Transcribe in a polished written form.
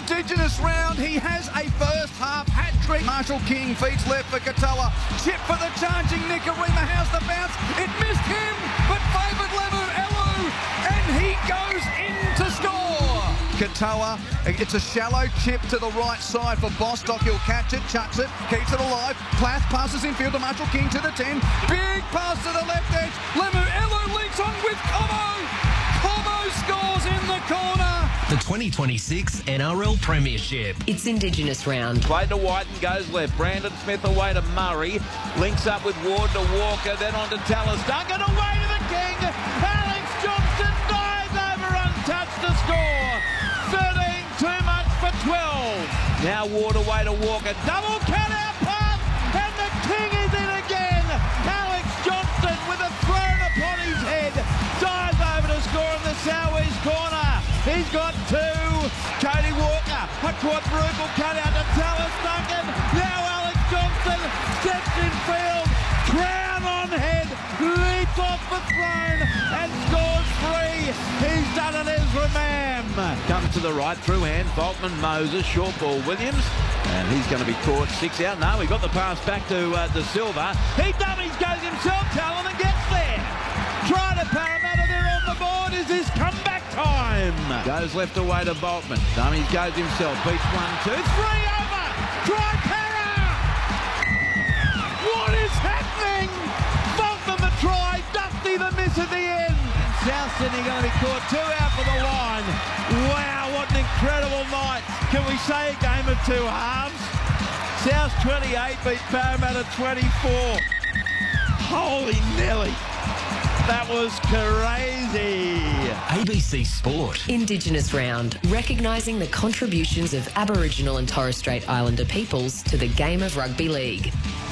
Indigenous round. He has a first half hat-trick. Marshall King feeds left for Katoa. Chip for the charging Nicarima. How's the bounce? It missed him, but favoured Lemu Elu, and he goes in to score. Katoa, it's a shallow chip to the right side for Bostock. He'll catch it, chucks it, keeps it alive. Plath passes infield to Marshall King to the 10. Big pass to the left edge. Lemu Elu leads on with Cobo. Cobo scores in the corner. The 2026 NRL Premiership. It's Indigenous round. Play to Whiten, goes left. Brandon Smith away to Murray. Links up with Ward to Walker, then on to Tallis Duncan. Away to the King. Alex Johnston dives over untouched to score. 13 too much for 12. Now Ward away to Walker. Double cut out pass. And the King is in again. Alex Johnston with a thrown upon his head. Dives over to score in the southeast corner. He's got two. Cody Walker, a quadruple cut out to Tallis Duncan. Now Alex Johnston steps in field. Crown on head. Leaps off the throne and scores three. He's done it, Ezra Mam. Comes to the right through hand. Volkman, Moses, short ball, Williams. And he's going to be caught 6 out. No, he got the pass back to Silva. He dummies, goes himself, Talon, and gets there. Try to Parramatta, they're on the board. Is this comeback time? Goes left away to Boltman. Dummies goes himself. Beats 1, 2, 3 over. Try Para. What is happening? Boltman the try. Dusty the miss at the end. South Sydney going to be caught 2 out for the line. Wow, what an incredible night. Can we say a game of two halves? South 28 beat Parramatta 24. Holy Nelly. That was crazy. ABC Sport. Indigenous round, recognising the contributions of Aboriginal and Torres Strait Islander peoples to the game of rugby league.